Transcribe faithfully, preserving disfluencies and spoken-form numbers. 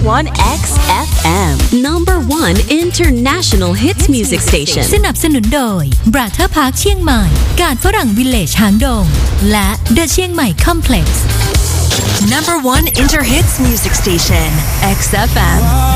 one เอ็กซ์ เอฟ เอ็ม number one international hits music station สนับสนุนโดย Brother Park เชียงใหม่การฝรั่งวิลเลจหางดงและ The เชียงใหม่ Complex number one inter hits music station เอ็กซ์ เอฟ เอ็ม